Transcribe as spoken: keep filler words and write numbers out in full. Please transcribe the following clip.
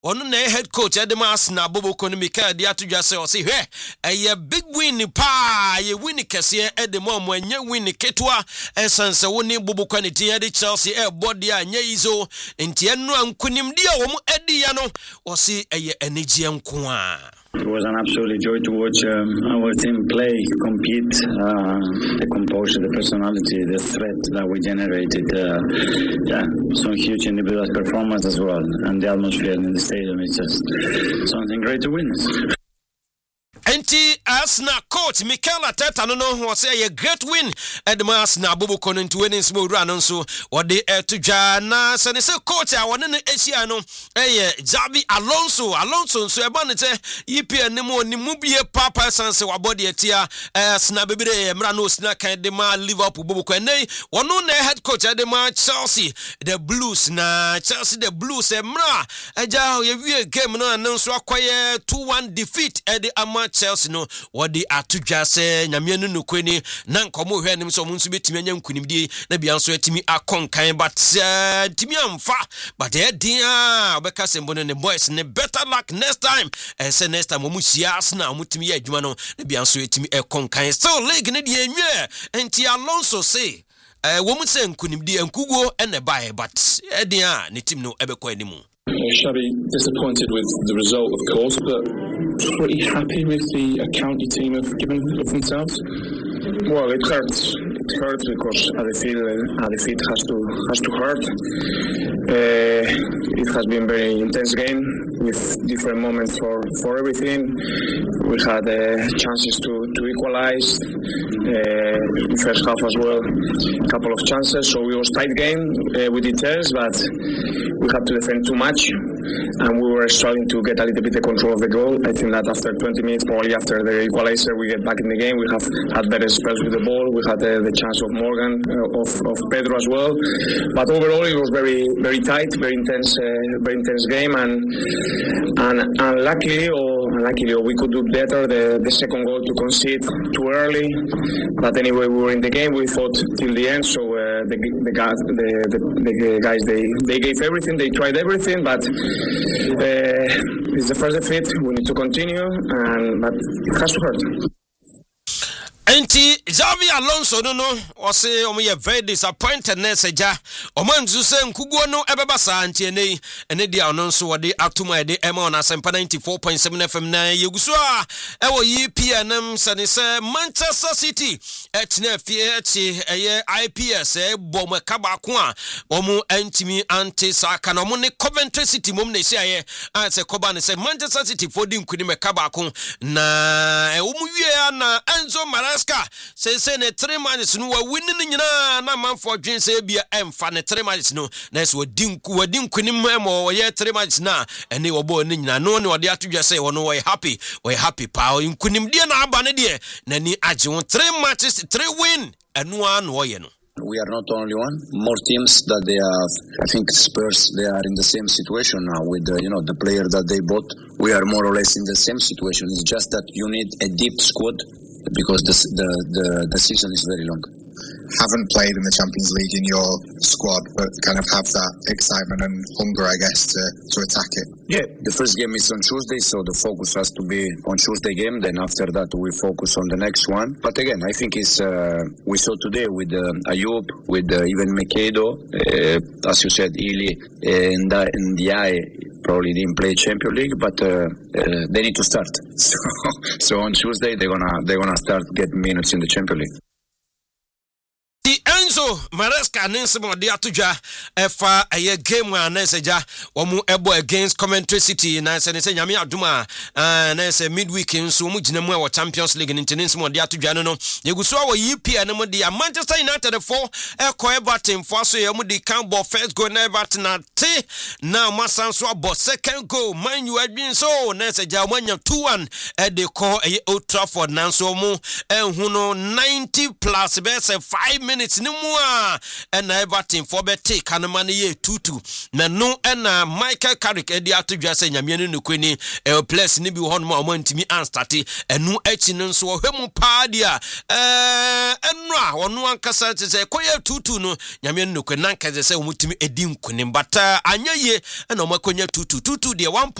Ono na head coach Edemas na Bobo Konimika dia to just say o say hwe eye big win pa ye win kese Edemo mo anya win ketwa esanse woni Bobo Koniti e de Chelsea e body anya izo enti enu ankunim dia wo mu edi ya no o say eye energy enko a. It was an absolute joy to watch um, our team play, compete, uh, the composure, the personality, the threat that we generated. Uh, yeah, some huge individual performance as well, and the atmosphere in the stadium is just something great to witness. Enti Arsenal coach Mikel Arteta no no was say a great win Edema Arsenal Bobo Kono into winning small run on so what they uh, to jana so they say coach I want in Asia no eh Xabi Alonso Alonso so e ban say yipi animo ni mu bie papa sanse wa body etia Arsenal bebere mra no Arsenal kan de ma Liverpool Bobo Kono wono na head coach Edema Chelsea the Blues na Chelsea the Blues e mra eja ye wie game no anso akoye two one defeat e de ama Chelsea no what they are to just say nyame no no kwani na nkomo hwe anim so mo nso betimi anya nkunimdie na bia nso atimi akonkan but timi amfa but e din a obeka sembo no ne boys ne better luck next time e say next time mo sia Arsenal mo timi ya adwuma no na bia nso atimi akonkan still league ne de enwe enti Alonso say eh wo mu se nkunimdie nkugo ene bae but e din a ne team no ebekọ animu. Shabby disappointed with the result, of course, but pretty happy with the account your team have given of themselves. Well, it hurts. It hurts because at the field, uh, at the field has to has to hurt. Uh, it has been a very intense game with different moments for, for everything. We had uh, chances to to equalize uh, in first half as well. A couple of chances, so it was tight game uh, with details, but we had to defend too much, and we were struggling to get a little bit of control of the goal. I think that after twenty minutes, probably after the equalizer, we get back in the game. We have had better spells with the ball. We had uh, the chance of Morgan, uh, of, of Pedro as well. But overall, it was very very tight, very intense, uh, very intense game, and and unluckily or unluckily, or we could do better. The, the second goal to concede too early, but anyway, we were in the game. We fought till the end. So uh, the the guys, the, the, the guys, they they gave everything. They tried everything, but uh, it's the first defeat. We need to continue, and but it has to hurt. Enti Xabi Alonso no no o say o me very disappointed na seja o man zu se nkuguo no ebeba sa anti ene ene dia Alonso wo de atuma de ema on asempa ninety-four point seven F M na yeguso a e wo yi P N M sane se Manchester City etna fie eti eye I P S e bo mo kaba ko a o mu antimi anti saka no mo ne Coventry City mom na si aye a se koba ne se Manchester City fodi nkuni me kaba ko na e wo mu wie na Enzo Maresca say say ne three matches no wa win ni nyina na manfo dwen say bia emfa ne three matches no na so dinku wadinku ni mo ye three matches na ene wo bo ni nyina no ne ode atodwa say wono we happy we happy pa nkunim die na aba ne die na ni age won three matches three win enu an wo ye no. We are not only one. More teams that they have. I think Spurs, they are in the same situation now with the, you know, the player that they bought. We are more or less in the same situation. It's just that you need a deep squad because the the the, the season is very long. Haven't played in the Champions League in your squad, but kind of have that excitement and hunger, I guess, to, to attack it. Yeah, the first game is on Tuesday, so the focus has to be on Tuesday game. Then after that, we focus on the next one. But again, I think it's uh, we saw today with uh, Ayoub, with uh, even Makedo, uh, as you said, Ili and uh, Ndiaye probably didn't play Champions League, but uh, uh, they need to start. So, so on Tuesday they're gonna they're gonna start getting minutes in the Champions League. Enzo Maresca Ninsimo de atudwa efa eye game na seja omu ebo against Coventry City na se ne se nyame aduma na se midweek nso mu gina mu e Champions League Ninsimo de atudwa no no yeguso wo E P L mu de Manchester United for e ko Everton for so ye mu de can ball first goal na Everton na te na masanso abo second goal Man U adwin so na seja manya two one e de ko e Old Trafford na so mu enhu no ninety plus be say five minutes ni mu a ɛna Everton for bete kanoma ne ye tutu na no ɛna Michael Carrick edi atodwa sɛ nyame ne nokoni e place ne bi ho no ma o mantimi anstarte ɛnu achi no nso ohwɛ mu paadi a eh ɛnu a wɔno ankasa sɛ koye tutu no nyame ne nokoni nankase sɛ o mutimi edi nkonim bata anyaye ɛna o makonya tutu tutu de one